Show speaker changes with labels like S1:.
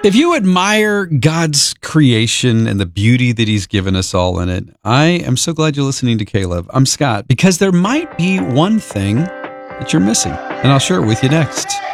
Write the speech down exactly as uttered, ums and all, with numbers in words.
S1: If you admire God's creation and the beauty that he's given us all in it, I am so glad you're listening to K-Love. I'm Scott, because there might be one thing that you're missing, and I'll share it with you next.